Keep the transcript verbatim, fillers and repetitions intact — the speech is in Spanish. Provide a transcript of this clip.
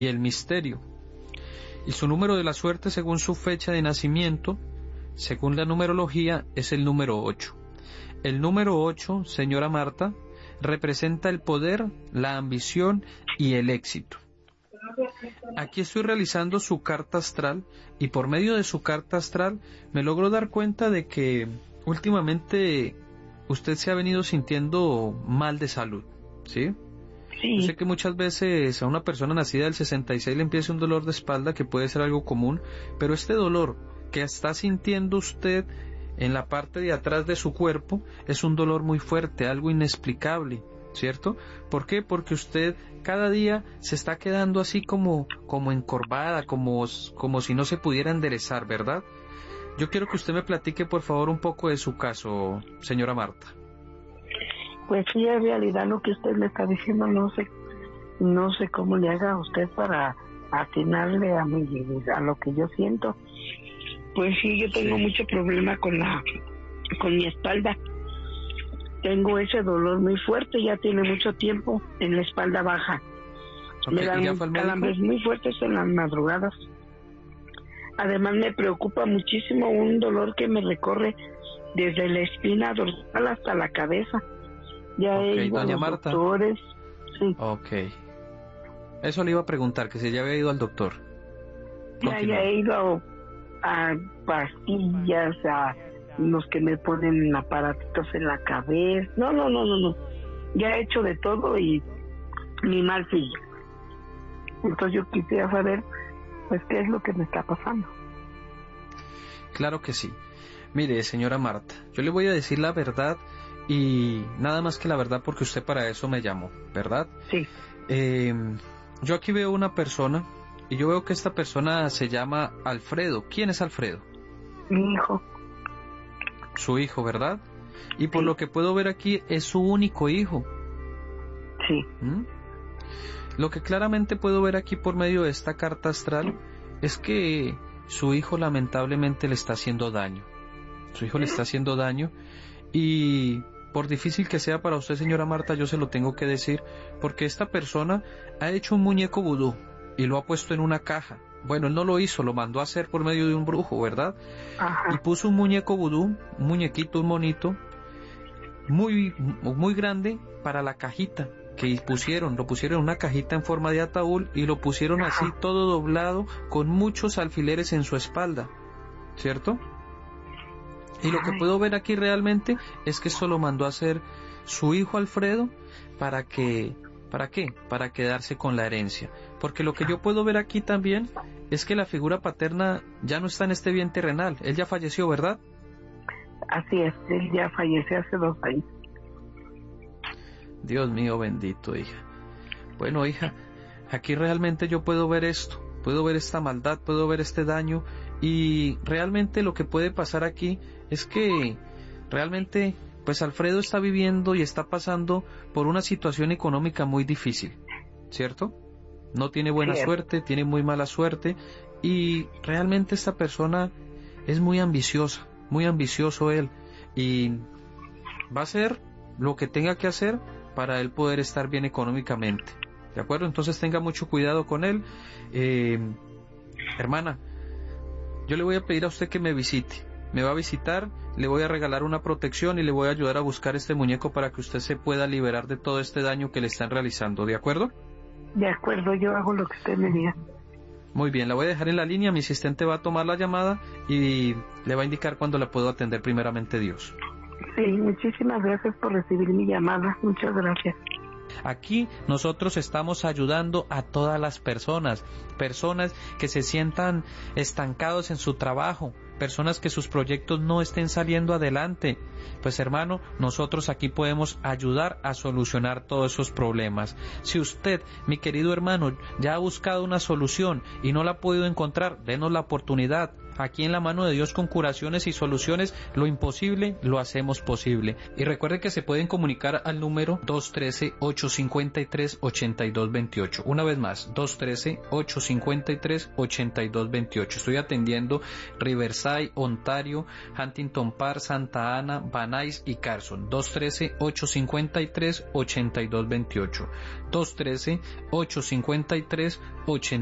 y el misterio. Y su número de la suerte, según su fecha de nacimiento, según la numerología, es el número ocho. El número ocho, señora Marta, representa el poder, la ambición y el éxito. Aquí estoy realizando su carta astral y por medio de su carta astral me logro dar cuenta de que últimamente usted se ha venido sintiendo mal de salud, ¿sí? Sí. Yo sé que muchas veces a una persona nacida del sesenta y seis le empieza un dolor de espalda que puede ser algo común, pero este dolor que está sintiendo usted en la parte de atrás de su cuerpo es un dolor muy fuerte, algo inexplicable, ¿cierto? ¿Por qué? Porque usted cada día se está quedando así como, como encorvada, como, como si no se pudiera enderezar, ¿verdad? Yo quiero que usted me platique por favor un poco de su caso, señora Marta. Pues sí, en realidad lo que usted me está diciendo no sé, no sé cómo le haga a usted para atinarle a mi, a lo que yo siento. Pues sí, yo tengo sí. mucho problema con la, con mi espalda. Tengo ese dolor muy fuerte, ya tiene mucho tiempo en la espalda baja. Okay, me dan calambres muy fuertes en las madrugadas. Además me preocupa muchísimo un dolor que me recorre desde la espina dorsal hasta la cabeza. Ya okay, he ido doña a los Marta. doctores. Sí. Ok. Eso le iba a preguntar, que si ya había ido al doctor. Ya, ya he ido a, a pastillas, a los que me ponen aparatitos en la cabeza. No, no, no, no, no. Ya he hecho de todo y ni mal sigue. Entonces yo quisiera saber, pues, qué es lo que me está pasando. Claro que sí. Mire, señora Marta, yo le voy a decir la verdad y nada más que la verdad porque usted para eso me llamó, ¿verdad? Sí. Eh, yo aquí veo una persona y yo veo que esta persona se llama Alfredo. ¿Quién es Alfredo? Mi hijo. Su hijo, ¿verdad? Y por sí. lo que puedo ver aquí es su único hijo. Sí. ¿Mm? Lo que claramente puedo ver aquí por medio de esta carta astral es que su hijo lamentablemente le está haciendo daño. Su hijo le está haciendo daño y por difícil que sea para usted, señora Marta, yo se lo tengo que decir, porque esta persona ha hecho un muñeco vudú y lo ha puesto en una caja. Bueno, él no lo hizo, lo mandó a hacer por medio de un brujo, ¿verdad? Ajá. Y puso un muñeco vudú, un muñequito, un monito, muy, muy grande para la cajita que pusieron. Lo pusieron en una cajita en forma de ataúd y lo pusieron así todo doblado con muchos alfileres en su espalda, ¿cierto? Y lo que puedo ver aquí realmente es que esto lo mandó a hacer su hijo Alfredo para que, ¿para qué? Para quedarse con la herencia. Porque lo que yo puedo ver aquí también es que la figura paterna ya no está en este bien terrenal. Él ya falleció, ¿verdad? Así es, él ya falleció hace dos años. Dios mío bendito, hija. Bueno, hija, aquí realmente yo puedo ver esto, puedo ver esta maldad, puedo ver este daño y realmente lo que puede pasar aquí es que realmente pues Alfredo está viviendo y está pasando por una situación económica muy difícil, ¿cierto? No tiene buena sí. suerte, tiene muy mala suerte y realmente esta persona es muy ambiciosa, muy ambicioso él y va a hacer lo que tenga que hacer para él poder estar bien económicamente, ¿de acuerdo? Entonces tenga mucho cuidado con él. Eh, hermana, yo le voy a pedir a usted que me visite, me va a visitar, le voy a regalar una protección y le voy a ayudar a buscar este muñeco para que usted se pueda liberar de todo este daño que le están realizando, ¿de acuerdo? De acuerdo, yo hago lo que usted me diga. Muy bien, la voy a dejar en la línea, mi asistente va a tomar la llamada y le va a indicar cuándo la puedo atender, primeramente Dios. Sí, muchísimas gracias por recibir mi llamada, muchas gracias. Aquí nosotros estamos ayudando a todas las personas, personas que se sientan estancados en su trabajo, personas que sus proyectos no estén saliendo adelante. Pues hermano, nosotros aquí podemos ayudar a solucionar todos esos problemas. Si usted, mi querido hermano, ya ha buscado una solución y no la ha podido encontrar, denos la oportunidad. Aquí en la mano de Dios con curaciones y soluciones, lo imposible lo hacemos posible. Y recuerde que se pueden comunicar al número dos uno tres, ocho cinco tres, ocho dos dos ocho. Una vez más, dos uno tres, ocho cinco tres, ocho dos dos ocho. Estoy atendiendo Riverside, Tay, Ontario, Huntington Park, Santa Ana, Van Nuys y Carson. dos uno tres, ocho cinco tres, ocho dos dos ocho. dos uno tres, ocho cinco tres, ocho